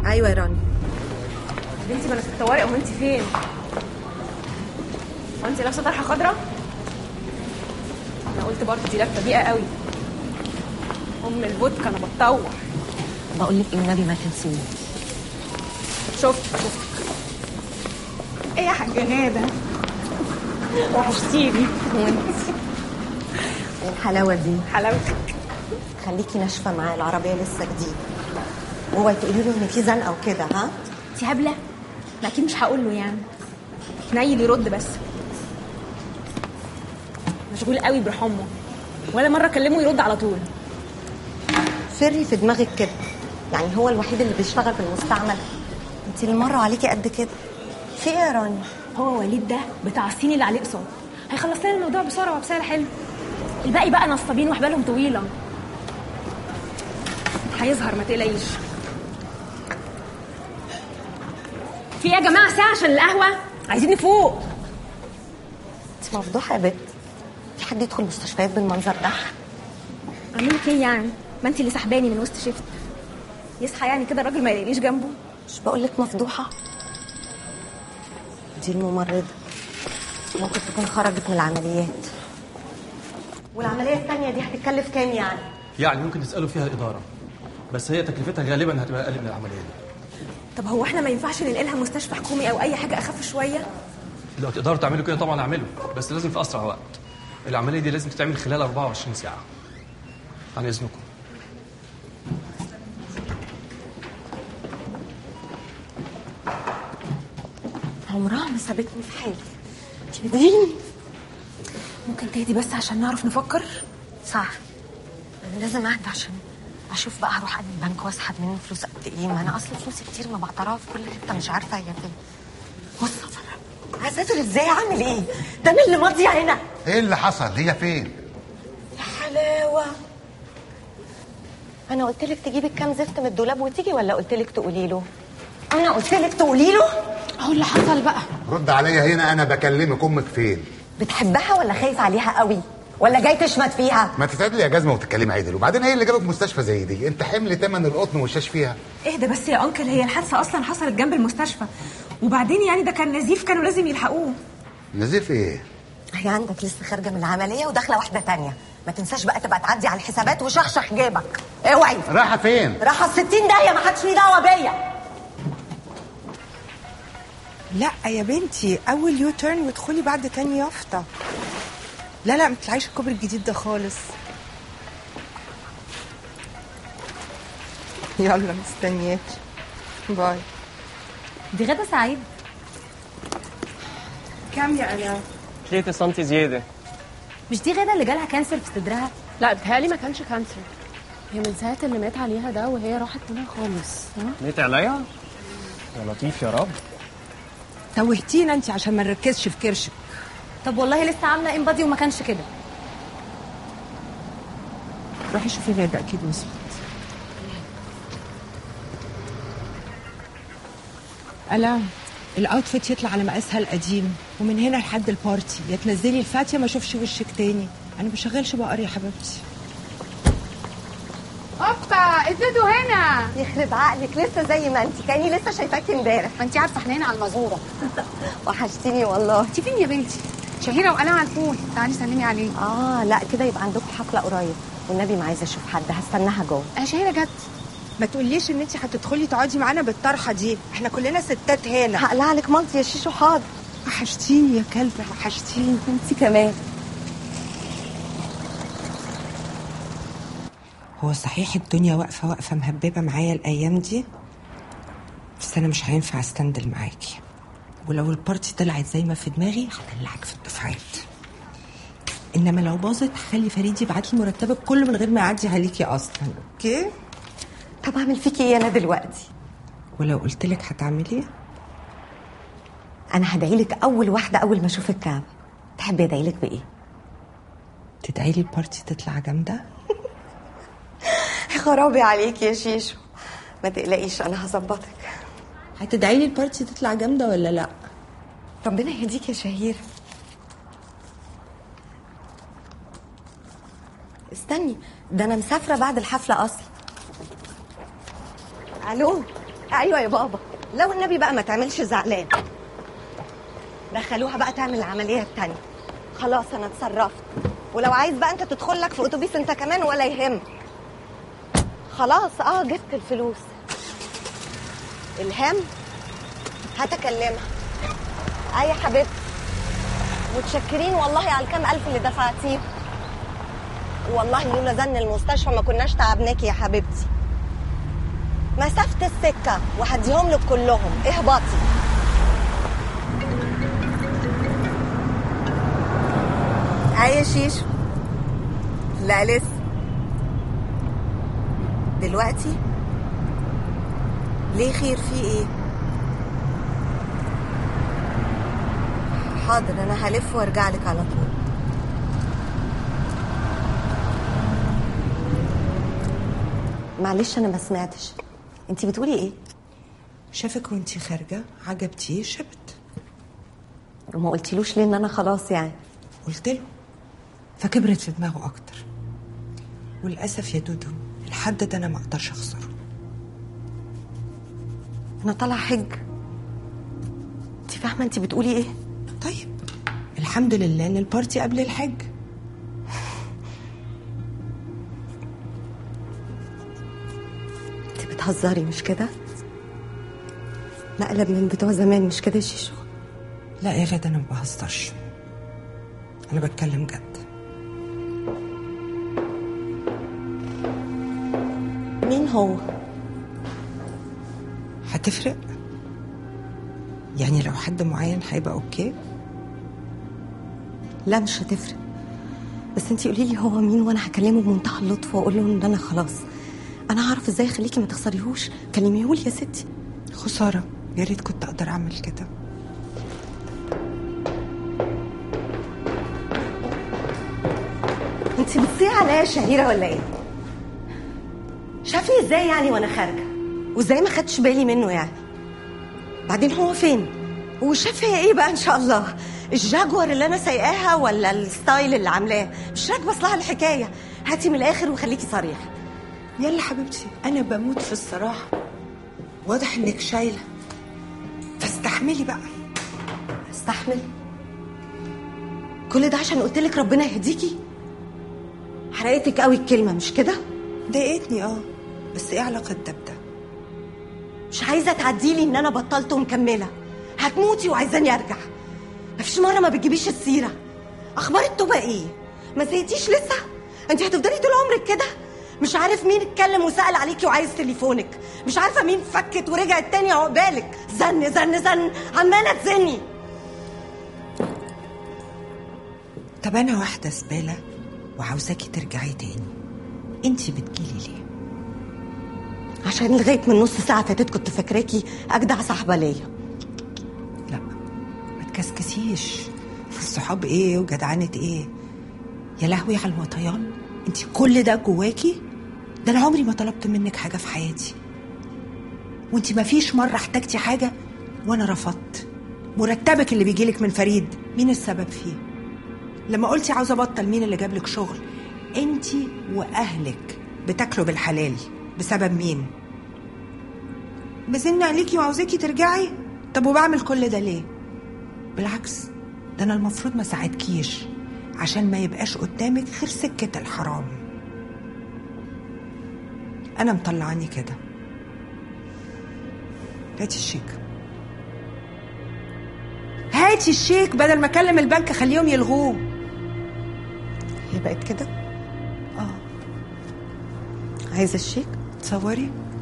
ايوه يا راني. بنتي ما انا في الطوارئ، وانت فين؟ وانت لابسه طرحه خضراء؟ انا قلت برضه دي لابسه بيئه قوي. الفودكا انا بتطوع. بقول لك النبي ما تنسيني. شفتك ايه يا حاجه غاده؟ وحشتيني. الحلاوه دي حلاوتك. خليكي ناشفه معاه، العربيه لسه جديده. اوعي تقولي له ان في زنقه وكده. ها انت هبله؟ ما اكيد مش هقول له يعني. نايل يرد بس مشغول قوي بروح امه، ولا مره اكلمه يرد على طول. فري في دماغك كده، يعني هو الوحيد اللي بيشتغل في المستعمل؟ انت اللي مره عليكي قد كده. في ايه يا راني؟ هو وليد ده بتاع الصين اللي عليه اقساط، هيخلص لنا الموضوع بسرعه وبسعر حلو. الباقي بقى نصابين وحبالهم طويله. هيظهر ما تقلقيش. في ايه يا جماعه؟ ساعه عشان القهوه، عايزين نفوق. انت مفضوحه يا بنت. في حد يدخل مستشفيات بالمنظر ده؟ اعمل لك ايه يعني؟ ما انت اللي سحباني من وسط شفت. يصحى يعني كده الراجل ما يلاقينيش جنبه؟ مش بقول لك مفضوحه؟ دي الممرضه ممكن تكون خرجت من العمليات. والعمليه الثانيه دي هتتكلف كام يعني؟ يعني ممكن تسالوا فيها الاداره، بس هي تكلفتها غالبا هتبقى اقل من العمليه دي. طب هو احنا ما ينفعش ننقلها مستشفى حكومي او اي حاجه اخف شويه؟ لو تقدروا تعملوا كده طبعا اعملوا، بس لازم في اسرع وقت. العمليه دي لازم تتعمل خلال 24 ساعه. عن اذنكم. عمرها ما سابتني في حالي. انت بتديني. ممكن تهدي بس عشان نعرف نفكر؟ صح، انا لازم اهدى عشان اشوف بقى هروح على البنك واسحب منه فلوس قد ايه. ما انا اصلا فلوسي كتير ما بعترفها في كل حته، مش عارفه هي فين. مصطفى هسافر ازاي؟ اعمل ايه؟ ده انا اللي ماضيه هنا. ايه اللي حصل؟ هي فين؟ يا حلاوه. انا قلت لك تجيبي كام زفت من الدولاب وتيجي، ولا قلت لك تقولي له؟ انا قلت لك تقولي له. اهو اللي حصل بقى. رد عليا هنا، انا بكلمك. امك فين؟ بتحبها ولا خايف عليها قوي، ولا جاي تشمت فيها؟ ما تتعدلي يا جزمه وتتكلمي عدل. وبعدين هي اللي جابك مستشفى زي دي؟ انت حمل تمن القطن والشاش فيها. اهدى بس يا انكل، هي الحادثه اصلا حصلت جنب المستشفى، وبعدين يعني ده كان نزيف، كانوا لازم يلحقوه. نزيف ايه؟ هي عندك لسه خارجه من العمليه وداخله واحده تانية. ما تنساش بقى تبقى تعدي على الحسابات وشخشخ جيبك. اوعي. رايحه فين؟ رايحه 60 داهيه، ما حدش ليه دعوه بيا. لا يا بنتي، اول يو تيرن وادخلي بعد تاني يافطه. لا ما تطلعيش الكوبري الجديد ده خالص. يلا مستنياكي. باي. دي غدا سعيد. كام يا انا؟ 3 سنتي زياده. مش دي غدا اللي جالها كانسر في صدرها؟ لا بتهيألي ما كانش كانسر، هي من ساعة اللي مات عليها ده وهي راحت منها خالص. مات عليا؟ يا لطيف يا رب. توهتينا انت عشان ما نركزش في كرشك. طب والله لسه عامله انبادي وما كانش كده. روحي شوفي غدا، اكيد وصلت. الا الاوتفيت يطلع على مقاسها القديم، ومن هنا لحد البارتي يا تنزلي الفاتيه ما اشوفش وشك تاني. انا بشغلش بقر يا حبيبتي. اوبا ازيدوا هنا. يخرب عقلك، لسه زي ما انت، كاني لسه شايفاكي امبارح. ما انت عارفه احنا هنا على المزوره. وحشتيني والله. انت فين يا بنتي؟ شهيره وانا على الفون، تعالي سلمي عليه. لا كده يبقى عندكم حفله قريب، والنبي ما عايزه اشوف حد، هستناها جوه. شهيره جت. ما تقوليش ان انت هتدخلي تقعدي معانا بالطرحه دي، احنا كلنا ستات هنا. هقلع لك مالتي يا شيشو. حاضر. وحشتيني يا كلبه، وحشتيني. انت كمان. هو صحيح الدنيا واقفه مهببه معايا الايام دي، بس انا مش هينفع استندل معاكي. ولو البارتي طلعت زي ما في دماغي هدلعك في الدفعات، انما لو باظت هخلي فريد يبعت لي مرتبك كله من غير ما يعدي عليكي اصلا. اوكي؟ طب اعمل فيكي ايه انا دلوقتي؟ ولو قلت لك هتعملي؟ انا هدعي لك اول واحده اول ما اشوف الكعبه. تحبي ادعي لك بايه؟ تدعي لي البارتي تطلع جامده. خرابي عليكي يا شيشو، ما تقلقيش انا هظبطك. هتدعي لي البارتي تطلع جامده ولا لا؟ ربنا يهديك يا شهير. استني، ده انا مسافره بعد الحفله اصلا. الو ايوه يا بابا، لو النبي بقى ما تعملش زعلان. دخلوها بقى تعمل العمليه التانية. خلاص انا اتصرفت، ولو عايز بقى انت تدخل لك في اتوبيس انت كمان ولا يهم. خلاص جبت الفلوس. الهام هتكلمها. يا حبيبتي متشكرين والله على الكام الف اللي دفعتيه، والله لولا زن المستشفى ما كناش تعبناكي يا حبيبتي. مسافة السكة وهديهم لك كلهم. اهبطي. يا شيشو. لا لسه. دلوقتي ليه؟ خير في ايه؟ حاضر انا هلف وارجع لك على طول. معلش انا ما سمعتش، انتي بتقولي ايه؟ شافك وانتي خارجه عجبتيه شبت. وما قلتيلوش ليه ان انا خلاص يعني؟ قلت له فكبرت في دماغه اكتر. وللاسف يا دودو الحد ده انا ما اقدرش اخسره. انا طالعه حج. انتي فاهمه انتي بتقولي ايه؟ طيب الحمد لله ان البارتي قبل الحج. انتي بتهزري مش كده؟ مقلب من بتوع زمان مش كده يا شيشو؟ لا يا غدا انا ما بهزرش، انا بتكلم جد. مين هو؟ هتفرق؟ يعني لو حد معين هيبقى اوكي؟ لا مش هتفرق، بس انتي قولي لي هو مين وانا هكلمه بمنتهى اللطف واقول له ان انا خلاص. انا هعرف ازاي اخليكي ما تخسريهوش. كلميهولي يا ستي. خساره، يا ريت كنت اقدر اعمل كده. انتي بتصيعي عليا يا شهيره ولا ايه؟ شافني ازاي يعني وانا خارجه؟ وازاي ما خدتش بالي منه يعني؟ بعدين هو فين؟ وشاف فيا ايه بقى ان شاء الله؟ الجاكور اللي انا سايقاها ولا الستايل اللي عاملاه؟ مش راكبه اصلها الحكايه. هاتي من الاخر وخليكي صريح. يلا حبيبتي انا بموت في الصراحه، واضح انك شايله، فاستحملي بقى. استحمل؟ كل ده عشان قلت لك ربنا يهديكي؟ حرقتك قوي الكلمه مش كده؟ ضايقتني بس ايه علاقه ده بده؟ مش عايزه تعديلي ان انا بطلت ومكمله. هتموتي وعايزاني ارجع. مفيش مره ما بتجيبيش السيره. اخبار التوبه ايه؟ ما زهقتيش لسه؟ انت هتفضلي طول عمرك كده؟ مش عارف مين اتكلم وسأل عليكي وعايز تليفونك، مش عارفه مين فكت ورجعت تاني عقبالك. زن زن زن عماله تزني. طب انا واحده زباله وعاوزاكي ترجعي تاني، انتي بتجيلي ليه؟ عشان لغايه من نص ساعه فاتت كنت فاكراكي اجدع صاحبه ليا. لا ما تكسكسيش، الصحاب ايه وجدعنه ايه؟ يا لهوي على الوطيان، انتي كل ده جواكي؟ ده انا عمري ما طلبت منك حاجه في حياتي، وانتي ما فيش مره احتاجتي حاجه وانا رفضت. مرتبك اللي بيجيلك من فريد مين السبب فيه؟ لما قلتي عاوزه ابطل مين اللي جابلك شغل؟ انتي واهلك بتاكلوا بالحلال بسبب مين؟ بزن عليكي وعاوزاكي ترجعي. طب وبعمل كل ده ليه؟ بالعكس ده انا المفروض ما ساعدكيش عشان ما يبقاش قدامك غير سكه الحرام. انا مطلعاني كده. هاتي الشيك، هاتي الشيك بدل ما اكلم البنك اخليهم يلغوه. هي بقت كده؟ عايزه الشيك؟ تصوري